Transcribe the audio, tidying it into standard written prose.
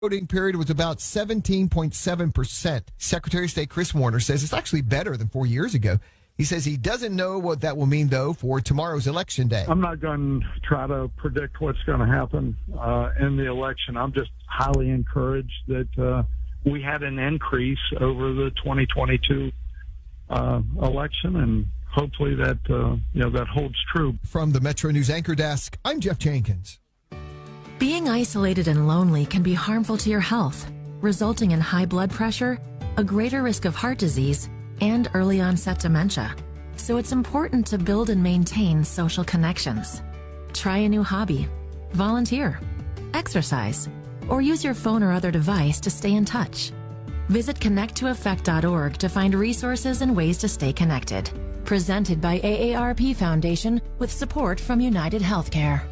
voting period was about 17.7%. Secretary of State Chris Warner says it's actually better than 4 years ago. He says he doesn't know what that will mean, though, for tomorrow's election day. I'm not going to try to predict what's going to happen in the election. I'm just highly encouraged that we had an increase over the 2022 election, and hopefully that that holds true. From the Metro News Anchor Desk, I'm Jeff Jenkins. Being isolated and lonely can be harmful to your health, resulting in high blood pressure, a greater risk of heart disease, and early onset dementia. So it's important to build and maintain social connections. Try a new hobby, volunteer, exercise, or use your phone or other device to stay in touch. Visit connecttoeffect.org to find resources and ways to stay connected. Presented by AARP Foundation with support from United Healthcare.